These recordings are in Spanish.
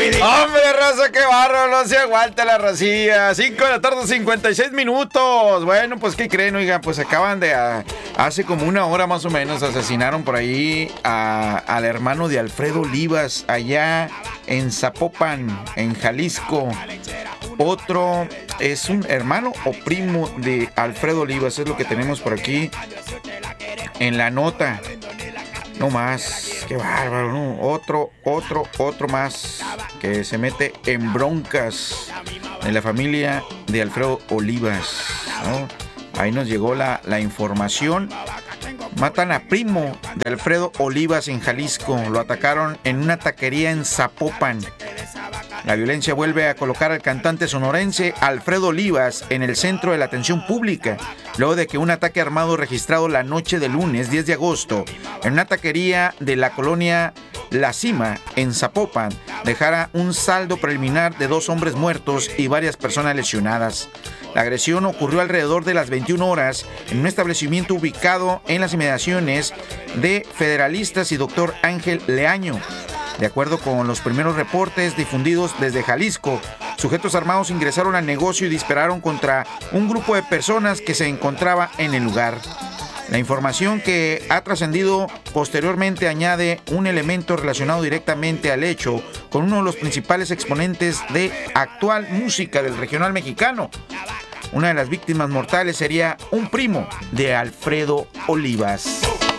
Hombre, raza, qué barro, no se aguanta la racilla. 5 de la tarde, 56 minutos. Bueno, pues, ¿qué creen? Oigan, pues acaban de, hace como una hora más o menos, asesinaron por ahí al hermano de Alfredo Olivas, allá en Zapopan, en Jalisco. Otro es un hermano o primo de Alfredo Olivas, es lo que tenemos por aquí en la nota. No más, qué bárbaro, ¿no? Otro más que se mete en broncas en la familia de Alfredo Olivas, ¿no? Ahí nos llegó la información. Matan a primo de Alfredo Olivas en Jalisco. Lo atacaron en una taquería en Zapopan. La violencia vuelve a colocar al cantante sonorense Alfredo Olivas en el centro de la atención pública, luego de que un ataque armado registrado la noche del lunes 10 de agosto en una taquería de la colonia La Cima, en Zapopan, dejara un saldo preliminar de 2 hombres muertos y varias personas lesionadas. La agresión ocurrió alrededor de las 21 horas en un establecimiento ubicado en las inmediaciones de Federalistas y Dr. Ángel Leaño. De acuerdo con los primeros reportes difundidos desde Jalisco, sujetos armados ingresaron al negocio y dispararon contra un grupo de personas que se encontraba en el lugar. La información que ha trascendido posteriormente añade un elemento relacionado directamente al hecho con uno de los principales exponentes de actual música del regional mexicano. Una de las víctimas mortales sería un primo de Alfredo Olivas.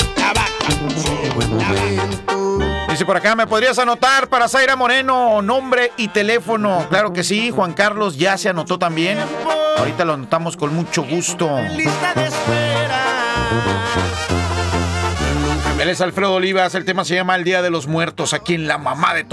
Dice por acá, ¿me podrías anotar para Zaira Moreno? Nombre y teléfono. Claro que sí, Juan Carlos ya se anotó también. Ahorita lo anotamos con mucho gusto. Él es Alfredo Olivas, el tema se llama El Día de los Muertos, aquí en La Mamá de